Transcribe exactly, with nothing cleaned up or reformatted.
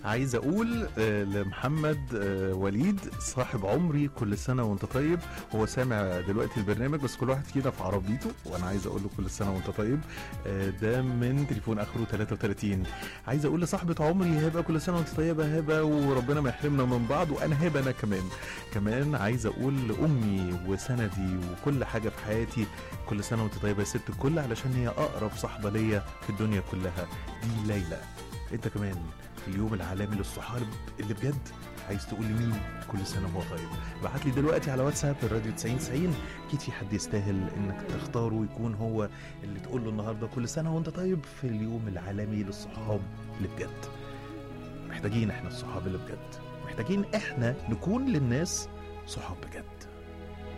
عايز اقول آه، لمحمد آه، وليد صاحب عمري كل سنه وانت طيب. هو سامع دلوقتي البرنامج بس كل واحد فينا في عربيته، وانا عايز اقول له كل سنه وانت طيب. آه، ده من تليفون اخره ثلاثة وثلاثين. عايز اقول لصاحبه عمري هبه كل سنه وانت طيبه هبه، وربنا ما يحرمنا من بعض، وانا هبه انا كمان. كمان عايز اقول لامي وسندي وكل حاجه في حياتي كل سنه وانت طيبه يا ست الكل، علشان هي اقرب صاحبه ليا في الدنيا كلها. دي ليلى. انت كمان في اليوم العالمي للصحاب اللي بجد عايز تقول لمين كل سنه وهو طيب؟ ابعت لي دلوقتي على واتساب الراديو تسعين تسعين. اكيد في حد يستاهل انك تختاره يكون هو اللي تقول له النهارده كل سنه وانت طيب في اليوم العالمي للصحاب اللي بجد. محتاجين احنا الصحاب اللي بجد، محتاجين احنا نكون للناس صحاب بجد.